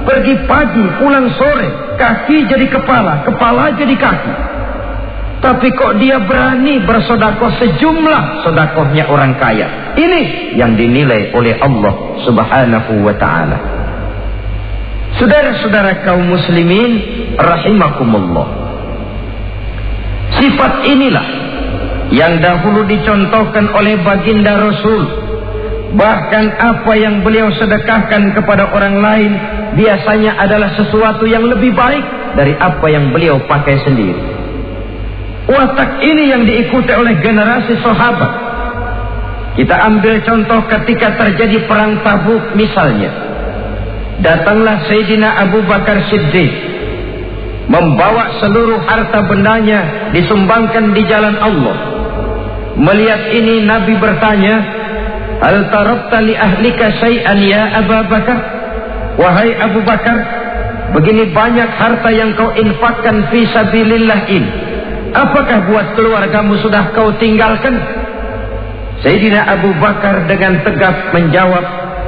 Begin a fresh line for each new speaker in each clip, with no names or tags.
pergi pagi, pulang sore, kaki jadi kepala, kepala jadi kaki. Tapi kok dia berani bersedekah sejumlah sedekahnya orang kaya. Ini yang dinilai oleh Allah Subhanahu wa ta'ala. Saudara-saudara kaum muslimin rahimakumullah, sifat inilah yang dahulu dicontohkan oleh baginda Rasul. Bahkan apa yang beliau sedekahkan kepada orang lain biasanya adalah sesuatu yang lebih baik dari apa yang beliau pakai sendiri. Watak ini yang diikuti oleh generasi sahabat. Kita ambil contoh ketika terjadi perang Tabuk misalnya. Datanglah Sayyidina Abu Bakar Siddiq, membawa seluruh harta bendanya disumbangkan di jalan Allah. Melihat ini Nabi bertanya, "Hal tarakta li ahlika syai'an ya Abu Bakar?" Wahai Abu Bakar, begini banyak harta yang kau infakkan fi sabilillah ini, apakah buat keluargamu sudah kau tinggalkan? Sayyidina Abu Bakar dengan tegak menjawab,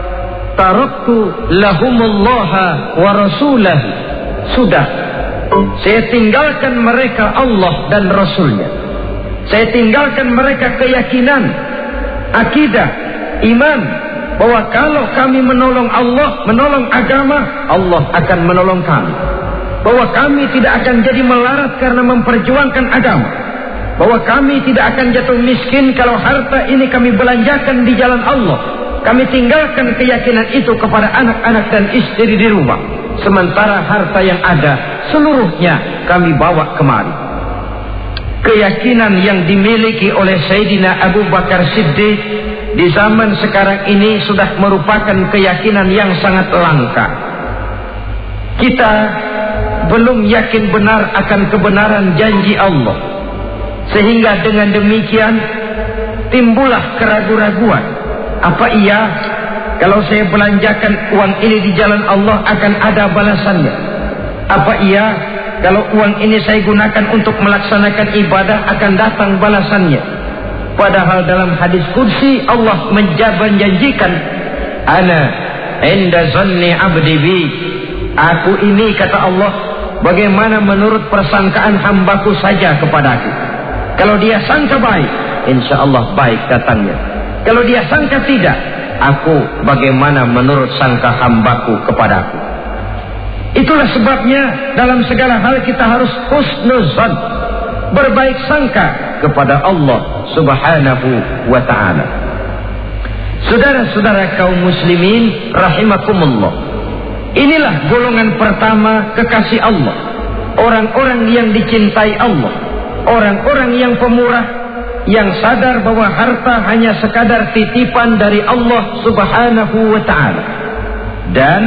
"Taraktu lahumullaha wa rasulah." Sudah, saya tinggalkan mereka Allah dan Rasulnya. Saya tinggalkan mereka keyakinan, akidah, iman, bahwa kalau kami menolong Allah, menolong agama, Allah akan menolong kami. Bahwa kami tidak akan jadi melarat karena memperjuangkan agama. Bahwa kami tidak akan jatuh miskin kalau harta ini kami belanjakan di jalan Allah. Kami tinggalkan keyakinan itu kepada anak-anak dan istri di rumah. Sementara harta yang ada seluruhnya kami bawa kemari. Keyakinan yang dimiliki oleh Sayyidina Abu Bakar Siddiq di zaman sekarang ini sudah merupakan keyakinan yang sangat langka. Kita belum yakin benar akan kebenaran janji Allah, sehingga dengan demikian timbullah keraguan-raguan. Apa iya kalau saya belanjakan uang ini di jalan Allah akan ada balasannya? Apa iya kalau uang ini saya gunakan untuk melaksanakan ibadah akan datang balasannya? Padahal dalam hadis kursi Allah menjanjikan, "Ana inda zanni abdi bi." Aku ini, kata Allah, bagaimana menurut persangkaan hambaku saja kepadaku. Kalau dia sangka baik, insya Allah baik datangnya. Kalau dia sangka tidak, aku bagaimana menurut sangka hambaku kepadaku. Itulah sebabnya dalam segala hal kita harus husnuzan, berbaik sangka kepada Allah Subhanahu wa ta'ala. Saudara-saudara kaum muslimin rahimakumullah, inilah golongan pertama kekasih Allah, orang-orang yang dicintai Allah, orang-orang yang pemurah, yang sadar bahwa harta hanya sekadar titipan dari Allah Subhanahu wa ta'ala. Dan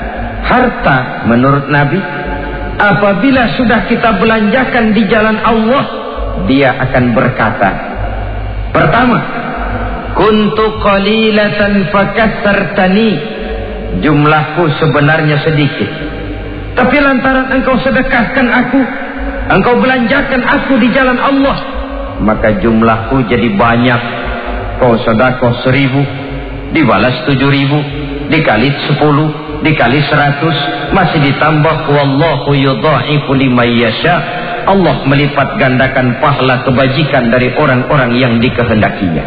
harta menurut Nabi, apabila sudah kita belanjakan di jalan Allah, dia akan berkata, pertama, kuntu qalilatan fakatsartani, jumlahku sebenarnya sedikit, tapi lantaran engkau sedekahkan aku, engkau belanjakan aku di jalan Allah, maka jumlahku jadi banyak. Kau sedekah 1000, dibalas 7000, dikali 10, dikali 100, masih ditambah wallahu yudha'ifu liman yasha. Allah melipat gandakan pahala kebajikan dari orang-orang yang dikehendakinya.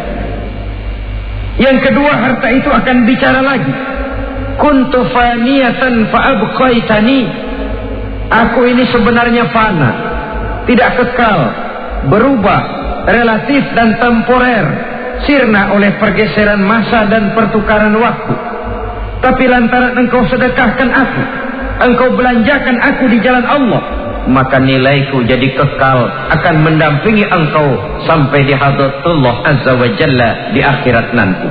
Yang kedua, harta itu akan bicara lagi. Kuntu faniyatan fa'abqaitani, aku ini sebenarnya fana, tidak kekal, berubah, relatif dan temporer, sirna oleh pergeseran masa dan pertukaran waktu. Tapi lantaran engkau sedekahkan aku, engkau belanjakan aku di jalan Allah, maka nilaiku jadi kekal, akan mendampingi engkau sampai di hadratullah azza wa jalla di akhirat nanti.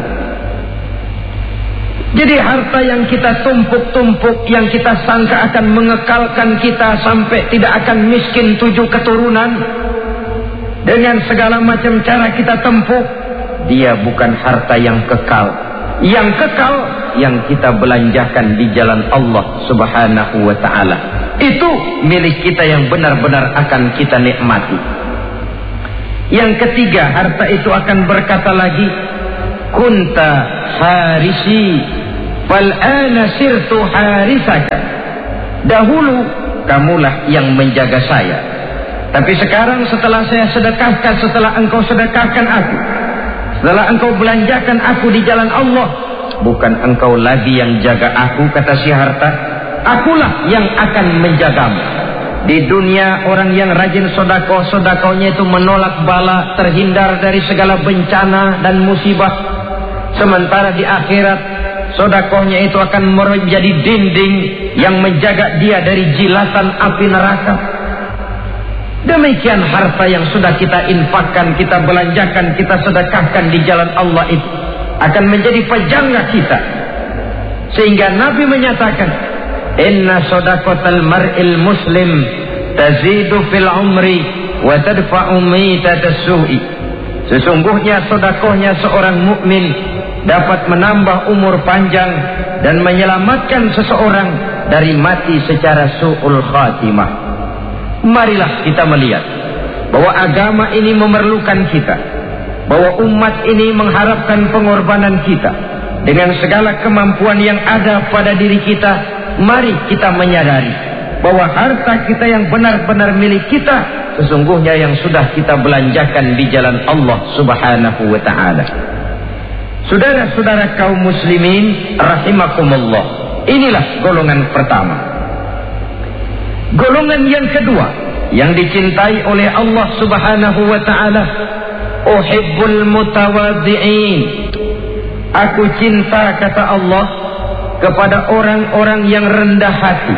Jadi harta yang kita tumpuk-tumpuk, yang kita sangka akan mengekalkan kita sampai tidak akan miskin 7 keturunan, dengan segala macam cara kita tempuh, dia bukan harta yang kekal. Yang kekal yang kita belanjakan di jalan Allah Subhanahu wa ta'ala. Itu milik kita yang benar-benar akan kita nikmati. Yang ketiga, harta itu akan berkata lagi, kunta harisi fal ana sirtu harisaka. Dahulu kamulah yang menjaga saya, tapi sekarang setelah saya sedekahkan, setelah engkau sedekahkan aku, setelah engkau belanjakan aku di jalan Allah, bukan engkau lagi yang jaga aku, kata si harta, akulah yang akan menjagamu. Di dunia orang yang rajin sedekah, sedekahnya itu menolak bala, terhindar dari segala bencana dan musibah. Sementara di akhirat sedekahnya itu akan menjadi dinding yang menjaga dia dari jilatan api neraka. Demikian harta yang sudah kita infakkan, kita belanjakan, kita sedekahkan di jalan Allah itu akan menjadi pejangga kita. Sehingga Nabi menyatakan, inna sadaqatal mar'il muslim tazidu fil umri wa tadfa'u mitatas su'i. Sesungguhnya sedekahnya seorang mukmin dapat menambah umur panjang dan menyelamatkan seseorang dari mati secara su'ul khatimah. Marilah kita melihat bahwa agama ini memerlukan kita, bahwa umat ini mengharapkan pengorbanan kita. Dengan segala kemampuan yang ada pada diri kita, mari kita menyadari bahwa harta kita yang benar-benar milik kita sesungguhnya yang sudah kita belanjakan di jalan Allah Subhanahu wa ta'ala. Saudara-saudara kaum muslimin rahimakumullah, inilah golongan pertama. Golongan yang kedua yang dicintai oleh Allah Subhanahu wa ta'ala, uhibbul mutawadhi'in. Aku cinta, kata Allah, kepada orang-orang yang rendah hati,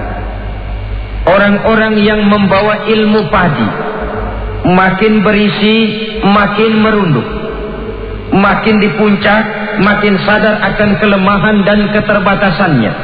orang-orang yang membawa ilmu padi, makin berisi makin merunduk, makin di puncak makin sadar akan kelemahan dan keterbatasannya.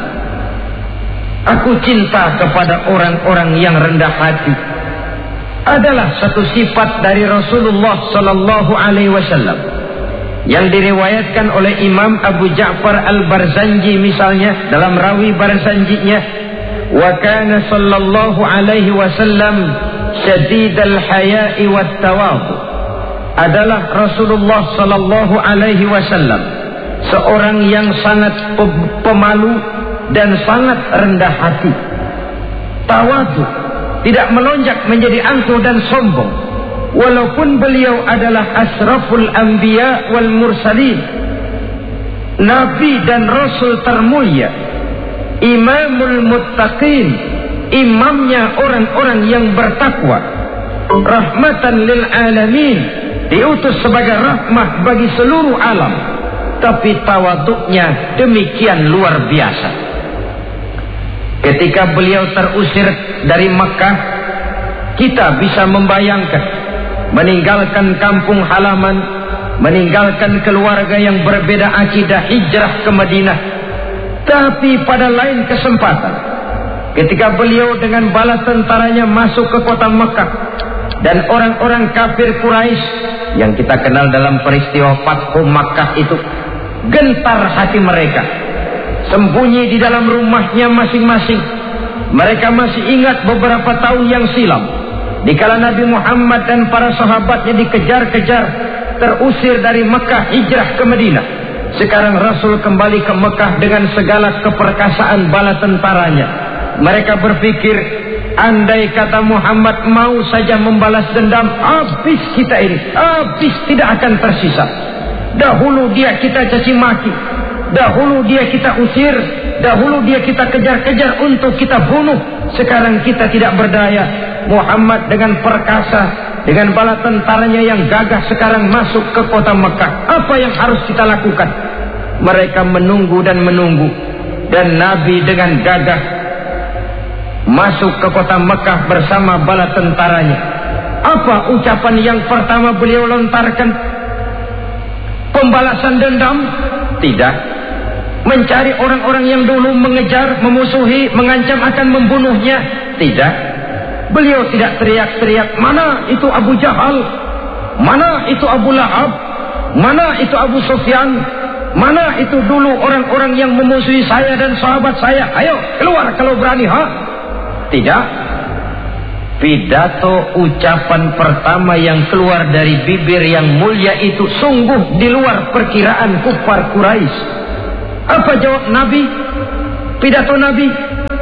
Aku cinta kepada orang-orang yang rendah hati. Adalah satu sifat dari Rasulullah sallallahu alaihi wasallam yang diriwayatkan oleh Imam Abu Ja'far Al-Barzanji misalnya dalam rawi Barzanjinya, wa kana sallallahu alaihi wasallam syadidal haya'i wat tawadhu. Adalah Rasulullah sallallahu alaihi wasallam seorang yang sangat pemalu dan sangat rendah hati. Tawadhu, tidak melonjak menjadi angkuh dan sombong. Walaupun beliau adalah asraful anbiya wal mursalin, nabi dan rasul termulia, imamul muttaqin, imamnya orang-orang yang bertakwa, rahmatan lil alamin, diutus sebagai rahmah bagi seluruh alam. Tapi tawaduknya demikian luar biasa. Ketika beliau terusir dari Makkah, kita bisa membayangkan meninggalkan kampung halaman, meninggalkan keluarga yang berbeda akidah, hijrah ke Madinah. Tapi pada lain kesempatan, ketika beliau dengan bala tentaranya masuk ke kota Makkah, dan orang-orang kafir Quraisy yang kita kenal dalam peristiwa Fathu Makkah itu, gentar hati mereka, sembunyi di dalam rumahnya masing-masing. Mereka masih ingat beberapa tahun yang silam, dikala Nabi Muhammad dan para sahabatnya dikejar-kejar, terusir dari Mekah, hijrah ke Madinah. Sekarang Rasul kembali ke Mekah dengan segala keperkasaan bala tentaranya. Mereka berpikir, andai kata Muhammad mau saja membalas dendam, habis kita ini, habis, tidak akan tersisa. Dahulu dia kita caci maki, dahulu dia kita usir, dahulu dia kita kejar-kejar untuk kita bunuh. Sekarang kita tidak berdaya. Muhammad dengan perkasa, dengan bala tentaranya yang gagah sekarang masuk ke kota Mekah. Apa yang harus kita lakukan? Mereka menunggu dan menunggu, dan Nabi dengan gagah masuk ke kota Mekah bersama bala tentaranya. Apa ucapan yang pertama beliau lontarkan? Pembalasan dendam? Tidak. Mencari orang-orang yang dulu mengejar, memusuhi, mengancam akan membunuhnya? Tidak. Beliau tidak teriak-teriak, mana itu Abu Jahal, mana itu Abu Lahab, mana itu Abu Sufyan, mana itu dulu orang-orang yang memusuhi saya dan sahabat saya, ayo keluar kalau berani, ha? Tidak. Pidato ucapan pertama yang keluar dari bibir yang mulia itu sungguh di luar perkiraan kufar Quraisy. Apa jawab Nabi? Pidato Nabi,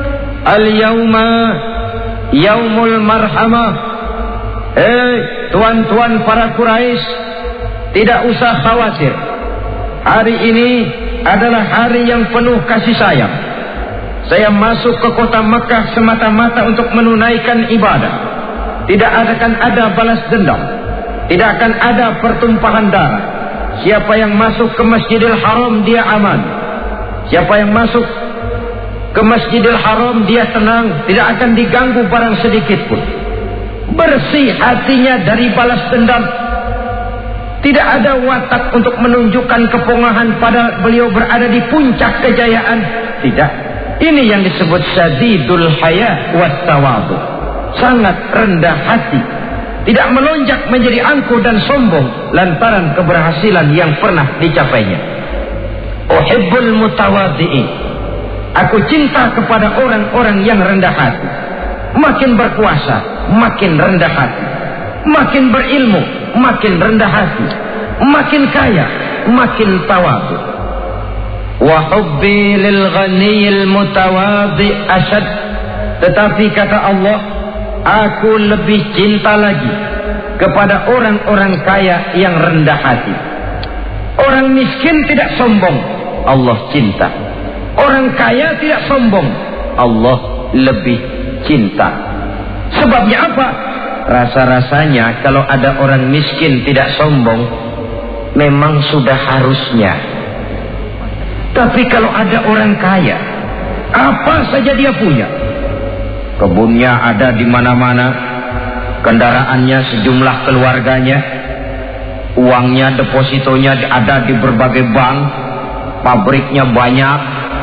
Al-yawma yaumul marhamah. Tuan-tuan para Quraisy, tidak usah khawatir. Hari ini adalah hari yang penuh kasih sayang. Saya masuk ke kota Makkah semata-mata untuk menunaikan ibadah. Tidak akan ada balas dendam, tidak akan ada pertumpahan darah. Siapa yang masuk ke Masjidil Haram dia aman. Siapa yang masuk ke Masjidil Haram dia tenang, tidak akan diganggu barang sedikit pun. Bersih hatinya dari balas dendam. Tidak ada watak untuk menunjukkan kepongahan pada beliau berada di puncak kejayaan. Tidak. Ini yang disebut syadidul haya wat tawadhu. Sangat rendah hati. Tidak melonjak menjadi angkuh dan sombong lantaran keberhasilan yang pernah dicapainya. Uhibbul mutawadhi'in. Aku cinta kepada orang-orang yang rendah hati. Makin berkuasa, makin rendah hati. Makin berilmu, makin rendah hati. Makin kaya, makin tawadhu. Wa hubbi lil ghaniyil mutawadhi ashad. Tetapi kata Allah, aku lebih cinta lagi kepada orang-orang kaya yang rendah hati. Orang miskin tidak sombong, Allah cinta. Orang kaya tidak sombong, Allah lebih cinta. Sebabnya apa? Rasa-rasanya kalau ada orang miskin tidak sombong, memang sudah harusnya. Tapi kalau ada orang kaya, apa saja dia punya. Kebunnya ada di mana-mana, kendaraannya sejumlah keluarganya, uangnya, depositonya ada di berbagai bank, pabriknya banyak.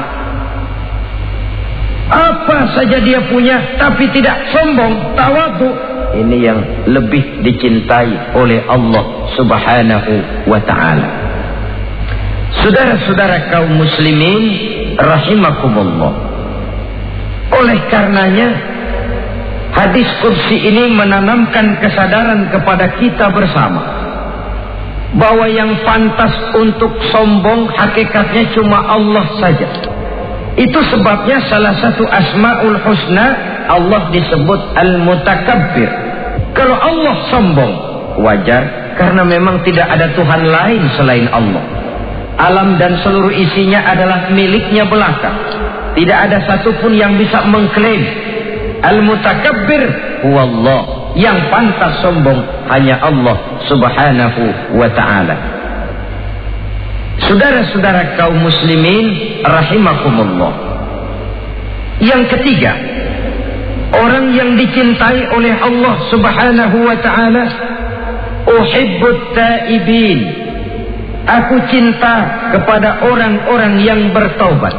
Apa saja dia punya, tapi tidak sombong, tawadhu. Ini yang lebih dicintai oleh Allah Subhanahu wa ta'ala. Saudara-saudara kaum muslimin rahimakumullah. Oleh karenanya, hadis qudsi ini menanamkan kesadaran kepada kita bersama bahwa yang pantas untuk sombong hakikatnya cuma Allah saja. Itu sebabnya salah satu asmaul husna Allah disebut al-mutakabbir. Kalau Allah sombong, wajar, karena memang tidak ada Tuhan lain selain Allah. Alam dan seluruh isinya adalah miliknya belaka. Tidak ada satupun yang bisa mengklaim. Al-mutakabbir huwallah. Yang pantas sombong hanya Allah Subhanahu wa ta'ala. Saudara-saudara kaum muslimin rahimakumullah. Yang ketiga, orang yang dicintai oleh Allah Subhanahu wa ta'ala, uhibbut taibin. Aku cinta kepada orang-orang yang bertaubat,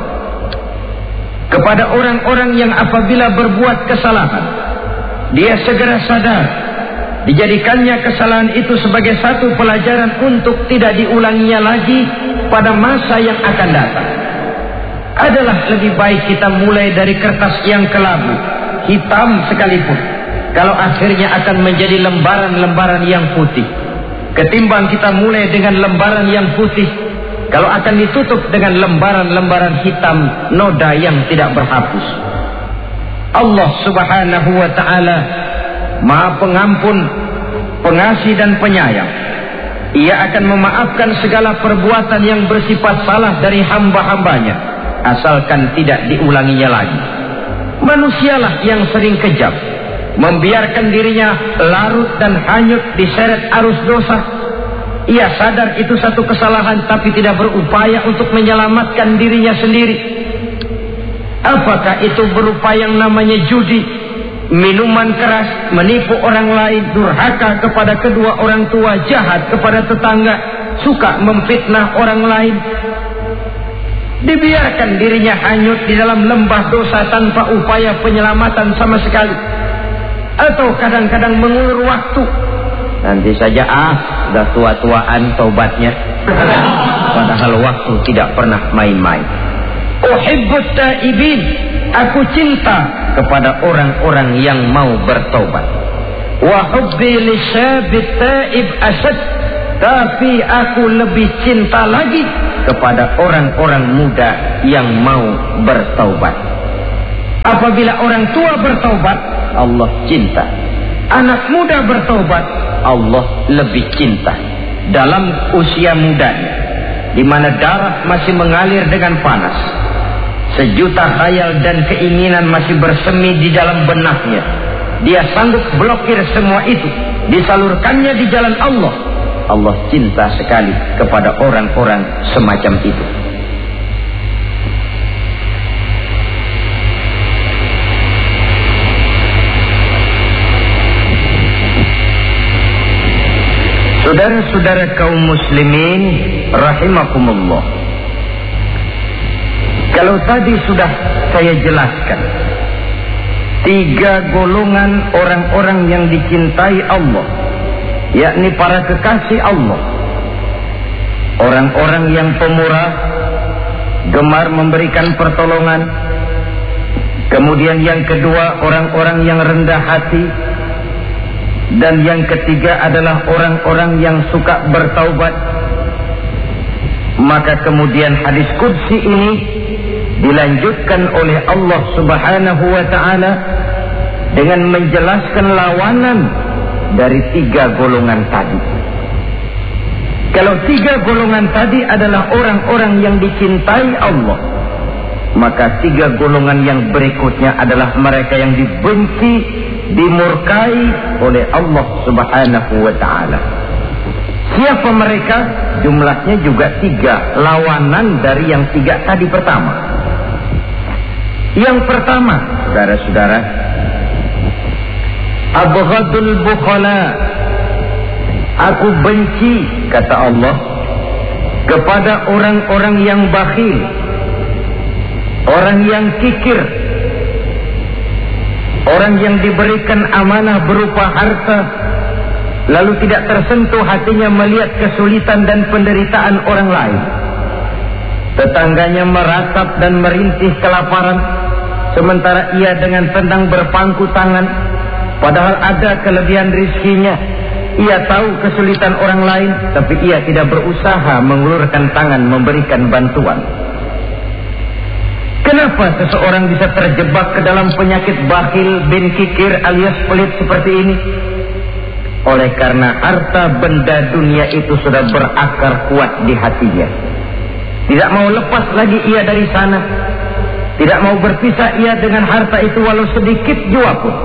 kepada orang-orang yang apabila berbuat kesalahan dia segera sadar, dijadikannya kesalahan itu sebagai satu pelajaran untuk tidak diulanginya lagi pada masa yang akan datang. Adalah lebih baik kita mulai dari kertas yang kelabu, hitam sekalipun, kalau akhirnya akan menjadi lembaran-lembaran yang putih, ketimbang kita mulai dengan lembaran yang putih, kalau akan ditutup dengan lembaran-lembaran hitam noda yang tidak berhapus. Allah Subhanahu wa ta'ala Maha Pengampun, Pengasih dan Penyayang. Ia akan memaafkan segala perbuatan yang bersifat salah dari hamba-hambanya, asalkan tidak diulanginya lagi. Manusialah yang sering kejam, membiarkan dirinya larut dan hanyut diseret arus dosa. Ia sadar itu satu kesalahan, tapi tidak berupaya untuk menyelamatkan dirinya sendiri. Apakah itu berupa yang namanya judi, minuman keras, menipu orang lain, durhaka kepada kedua orang tua, jahat kepada tetangga, suka memfitnah orang lain. Dibiarkan dirinya hanyut di dalam lembah dosa tanpa upaya penyelamatan sama sekali. Atau kadang-kadang mengulur waktu, nanti saja sudah tua-tuaan taubatnya. Padahal waktu tidak pernah main-main. Uhibbut taibin. Aku cinta kepada orang-orang yang mau bertaubat. Wa hubbi lisyabit taib asad. Tapi aku lebih cinta lagi kepada orang-orang muda yang mau bertaubat. Apabila orang tua bertaubat, Allah cinta. Anak muda bertaubat, Allah lebih cinta. Dalam usia mudanya, di mana darah masih mengalir dengan panas, sejuta khayal dan keinginan masih bersemi di dalam benaknya, dia sanggup blokir semua itu, disalurkannya di jalan Allah. Allah cinta sekali kepada orang-orang semacam itu. Saudara-saudara kaum muslimin rahimakumullah, kalau tadi sudah saya jelaskan 3 golongan orang-orang yang dicintai Allah, yakni para kekasih Allah. Orang-orang yang pemurah, gemar memberikan pertolongan. Kemudian yang kedua, orang-orang yang rendah hati. Dan yang ketiga adalah orang-orang yang suka bertaubat. Maka kemudian hadis qudsi ini dilanjutkan oleh Allah Subhanahu wa ta'ala dengan menjelaskan lawanan dari 3 golongan tadi. Kalau 3 golongan tadi adalah orang-orang yang dicintai Allah, maka 3 golongan yang berikutnya adalah mereka yang dibenci, dimurkai oleh Allah Subhanahu wa ta'ala. Siapa mereka? Jumlahnya juga 3, lawanan dari yang 3 tadi pertama. Yang pertama, saudara-saudara, abghadul bukhala, aku benci, kata Allah, kepada orang-orang yang bakhil, orang yang kikir, orang yang diberikan amanah berupa harta, lalu tidak tersentuh hatinya melihat kesulitan dan penderitaan orang lain. Tetangganya meratap dan merintih kelaparan, sementara ia dengan tenang berpangku tangan, padahal ada kelebihan rizkinya. Ia tahu kesulitan orang lain, tapi ia tidak berusaha mengulurkan tangan memberikan bantuan. Kenapa seseorang bisa terjebak ke dalam penyakit bakhil bin kikir alias pelit seperti ini? Oleh karena harta benda dunia itu sudah berakar kuat di hatinya. Tidak mau lepas lagi ia dari sana. Tidak mau berpisah ia dengan harta itu walau sedikit jua pun.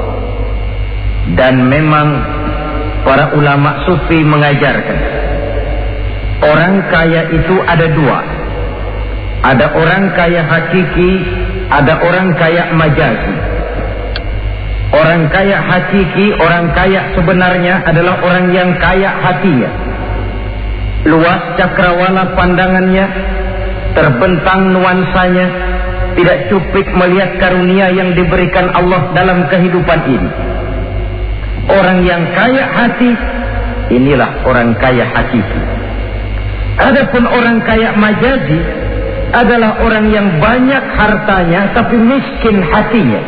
Dan memang para ulama sufi mengajarkan, orang kaya itu ada 2. Ada orang kaya hakiki, ada orang kaya majazi. Orang kaya hakiki, orang kaya sebenarnya adalah orang yang kaya hatinya. Luas cakrawala pandangannya, terbentang nuansanya, tidak cuplik melihat karunia yang diberikan Allah dalam kehidupan ini. Orang yang kaya hati, inilah orang kaya hakiki. Adapun orang kaya majazi adalah orang yang banyak hartanya tapi miskin hatinya.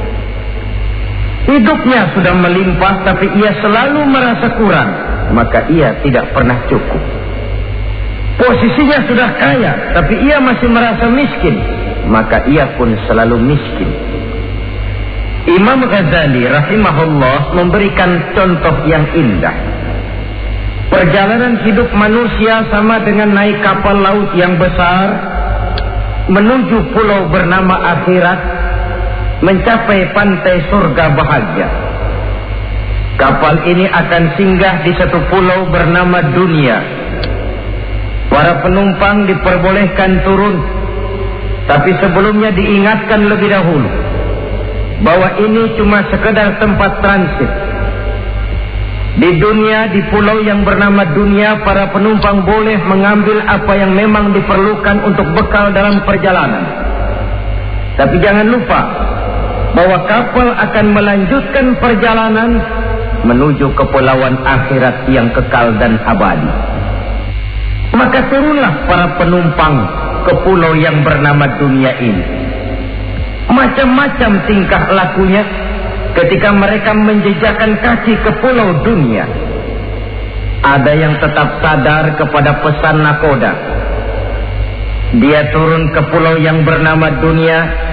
Hidupnya sudah melimpah tapi ia selalu merasa kurang, maka ia tidak pernah cukup. Posisinya sudah kaya tapi ia masih merasa miskin, maka ia pun selalu miskin. Imam Ghazali rahimahullah memberikan contoh yang indah. Perjalanan hidup manusia sama dengan naik kapal laut yang besar menuju pulau bernama akhirat, mencapai pantai surga bahagia. Kapal ini akan singgah di satu pulau bernama dunia. Para penumpang diperbolehkan turun, tapi sebelumnya diingatkan lebih dahulu bahwa ini cuma sekedar tempat transit. Di dunia, di pulau yang bernama dunia, para penumpang boleh mengambil apa yang memang diperlukan untuk bekal dalam perjalanan. Tapi jangan lupa bahwa kapal akan melanjutkan perjalanan menuju kepulauan akhirat yang kekal dan abadi. Maka turunlah para penumpang ke pulau yang bernama dunia ini. Macam-macam tingkah lakunya ketika mereka menjejakkan kaki ke pulau dunia. Ada yang tetap sadar kepada pesan nakoda. Dia turun ke pulau yang bernama dunia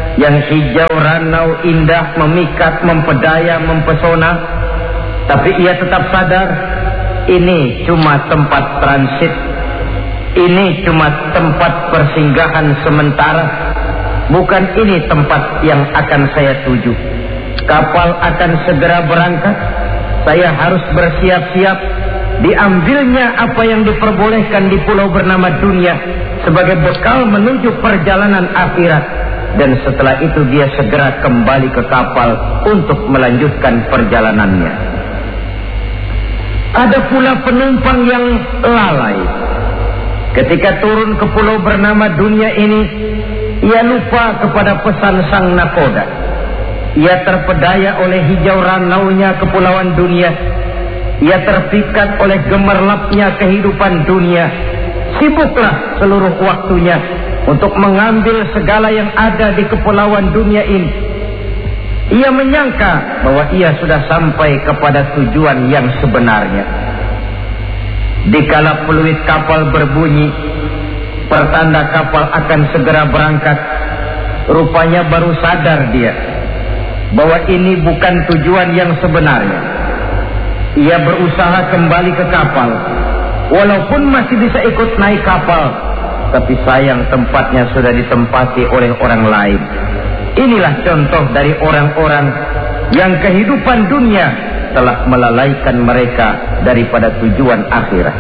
yang hijau, ranau, indah, memikat, mempedaya, mempesona. Tapi ia tetap sadar, ini cuma tempat transit, ini cuma tempat persinggahan sementara, bukan ini tempat yang akan saya tuju. Kapal akan segera berangkat, saya harus bersiap-siap. Diambilnya apa yang diperbolehkan di pulau bernama dunia sebagai bekal menuju perjalanan akhirat, dan setelah itu dia segera kembali ke kapal untuk melanjutkan perjalanannya. Ada pula penumpang yang lalai. Ketika turun ke pulau bernama dunia ini, ia lupa kepada pesan sang nakoda. Ia terpedaya oleh hijau ranaunya kepulauan dunia. Ia terpikat oleh gemerlapnya kehidupan dunia. Sibuklah seluruh waktunya untuk mengambil segala yang ada di kepulauan dunia ini. Ia menyangka bahwa ia sudah sampai kepada tujuan yang sebenarnya. Dikala peluit kapal berbunyi, pertanda kapal akan segera berangkat, rupanya baru sadar dia bahwa ini bukan tujuan yang sebenarnya. Ia berusaha kembali ke kapal, walaupun masih bisa ikut naik kapal, tapi sayang tempatnya sudah ditempati oleh orang lain. Inilah contoh dari orang-orang yang kehidupan dunia telah melalaikan mereka daripada tujuan akhirat.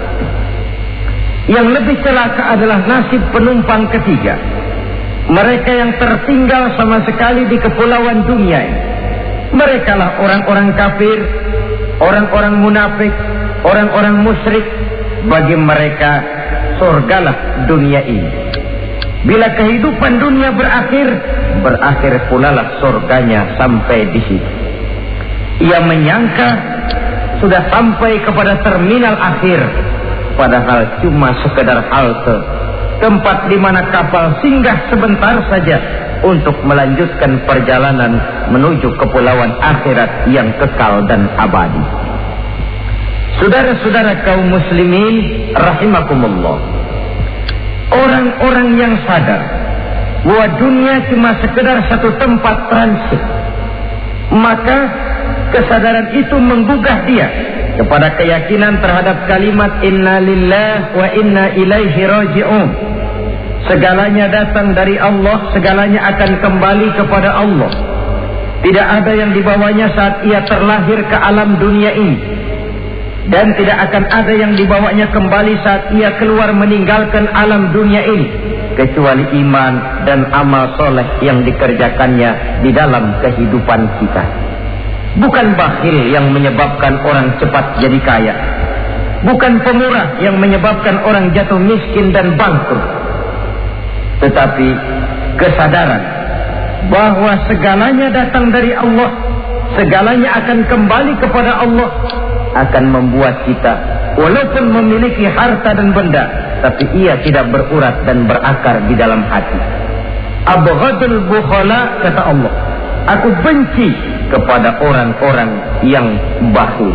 Yang lebih celaka adalah nasib penumpang ketiga, mereka yang tertinggal sama sekali di kepulauan dunia ini. Mereka lah orang-orang kafir, orang-orang munafik, orang-orang musyrik. Bagi mereka surgalah dunia ini. Bila kehidupan dunia berakhir pula lah surganya sampai di situ. Ia menyangka sudah sampai kepada terminal akhir, padahal cuma sekedar halte, tempat di mana kapal singgah sebentar saja untuk melanjutkan perjalanan menuju kepulauan akhirat yang kekal dan abadi. Saudara-saudara kaum muslimin rahimakumullah, orang-orang yang sadar bahwa dunia cuma sekedar satu tempat transit, maka kesadaran itu menggugah dia kepada keyakinan terhadap kalimat inna lillahi wa inna ilaihi raji'un. Segalanya datang dari Allah, segalanya akan kembali kepada Allah. Tidak ada yang dibawanya saat ia terlahir ke alam dunia ini, dan tidak akan ada yang dibawanya kembali saat ia keluar meninggalkan alam dunia ini, kecuali iman dan amal soleh yang dikerjakannya di dalam kehidupan kita. Bukan bakhil yang menyebabkan orang cepat jadi kaya, bukan pemurah yang menyebabkan orang jatuh miskin dan bangkrut, tetapi kesadaran bahwa segalanya datang dari Allah, segalanya akan kembali kepada Allah, akan membuat kita walaupun memiliki harta dan benda, tapi ia tidak berurat dan berakar di dalam hati. Abghadul bukhala, kata Allah, aku benci kepada orang-orang yang bakhil.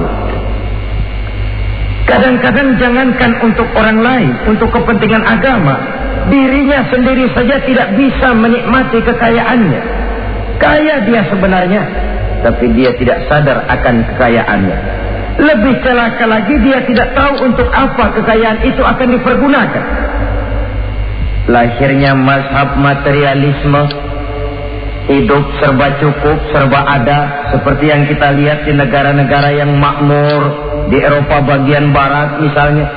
Kadang-kadang jangankan untuk orang lain, untuk kepentingan agama, dirinya sendiri saja tidak bisa menikmati kekayaannya. Kaya dia sebenarnya, tapi dia tidak sadar akan kekayaannya. Lebih celaka lagi, dia tidak tahu untuk apa kekayaan itu akan dipergunakan. Lahirnya mazhab materialisme, hidup serba cukup, serba ada, seperti yang kita lihat di negara-negara yang makmur, di Eropa bagian barat misalnya.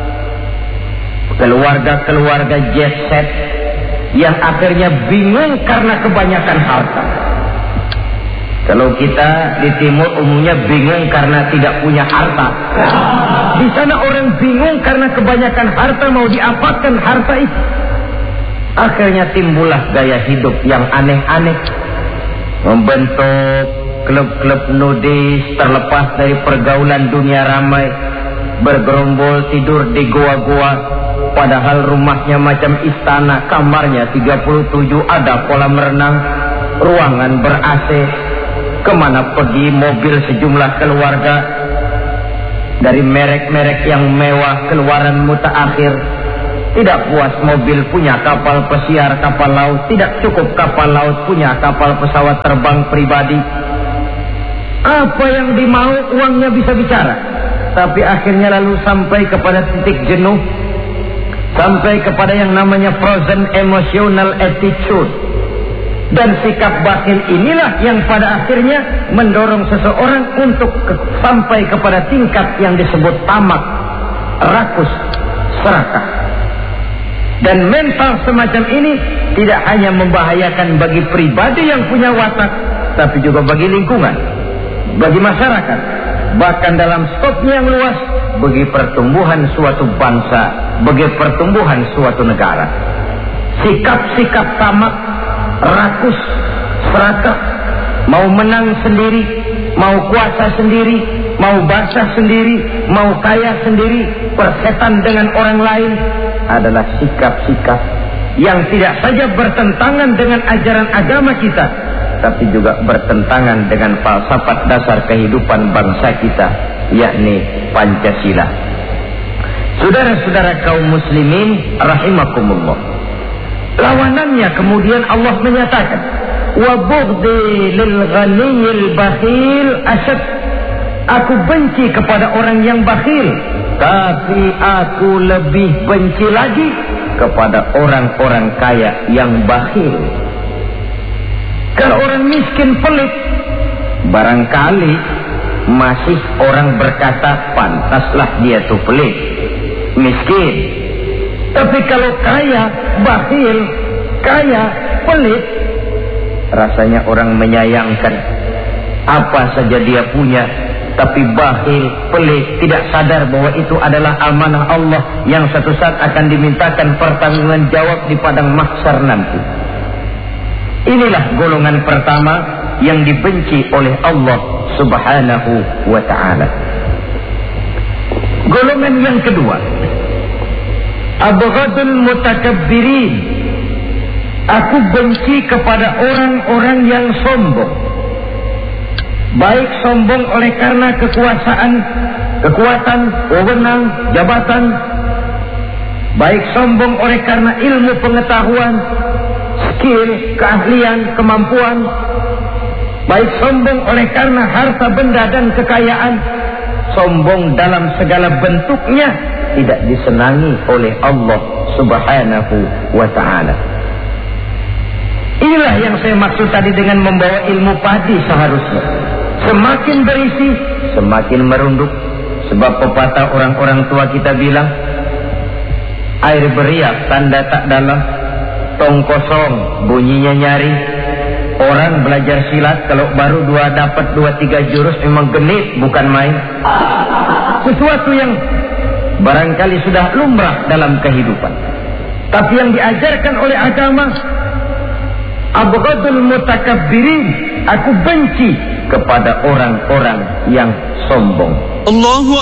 Keluarga-keluarga jet set yang akhirnya bingung karena kebanyakan harta. Kalau kita di timur umumnya bingung karena tidak punya harta. Di sana orang bingung karena kebanyakan harta, mau diapakan harta itu. Akhirnya timbullah gaya hidup yang aneh-aneh, membentuk klub-klub nudis terlepas dari pergaulan dunia ramai, bergerombol tidur di goa-goa, padahal rumahnya macam istana, kamarnya 37, ada kolam renang, ruangan ber-AC, kemana pergi mobil sejumlah keluarga, dari merek-merek yang mewah, keluaran mutaakhir, Tidak puas mobil punya kapal pesiar, kapal laut. Tidak cukup kapal laut punya kapal pesawat terbang pribadi. Apa yang dimau uangnya bisa bicara. Tapi akhirnya lalu sampai kepada titik jenuh. Sampai kepada yang namanya frozen emotional attitude. Dan sikap bakhil inilah yang pada akhirnya mendorong seseorang untuk sampai kepada tingkat yang disebut tamak, rakus, serakah. Dan mental semacam ini tidak hanya membahayakan bagi pribadi yang punya watak, tapi juga bagi lingkungan, bagi masyarakat, bahkan dalam skopnya yang luas, bagi pertumbuhan suatu bangsa, bagi pertumbuhan suatu negara. Sikap-sikap tamak, rakus, serakah, mau menang sendiri, mau kuasa sendiri, mau basah sendiri, mau kaya sendiri, persetan dengan orang lain, adalah sikap-sikap yang tidak saja bertentangan dengan ajaran agama kita, tapi juga bertentangan dengan falsafat dasar kehidupan bangsa kita, yakni Pancasila. Saudara-saudara kaum muslimin rahimakumullah, lawanannya kemudian Allah menyatakan, wa bughdi lil ghaniyil bakhil asyad. Aku benci kepada orang yang bakhil, tapi aku lebih benci lagi kepada orang-orang kaya yang bakhil. Kalau orang miskin pelit, barangkali masih orang berkata pantaslah dia tuh pelit, miskin. Tapi kalau kaya, bakhil, kaya, pelit, rasanya orang menyayangkan. Apa saja dia punya, tapi bakhil, pelit, tidak sadar bahwa itu adalah amanah Allah yang satu saat akan dimintakan pertanggungan jawab di padang mahsyar nanti. Inilah golongan pertama yang dibenci oleh Allah Subhanahu wa ta'ala. Golongan yang kedua, abghadul mutakabbirin. Aku benci kepada orang-orang yang sombong. Baik sombong oleh karena kekuasaan, kekuatan, wewenang, jabatan. Baik sombong oleh karena ilmu pengetahuan, skill, keahlian, kemampuan. Baik sombong oleh karena harta benda dan kekayaan. Sombong dalam segala bentuknya tidak disenangi oleh Allah Subhanahu wa ta'ala. Inilah yang saya maksud tadi dengan membawa ilmu padi seharusnya. Semakin berisi, semakin merunduk. Sebab pepatah orang-orang tua kita bilang, air beriak tanda tak dalam, tong kosong bunyinya nyari. Orang belajar silat kalau baru dapat 2-3 jurus memang genit, bukan main. Sesuatu yang barangkali sudah lumrah dalam kehidupan. Tapi yang diajarkan oleh agama, abghadul mutakabbirin, aku benci kepada orang-orang yang sombong. Allahu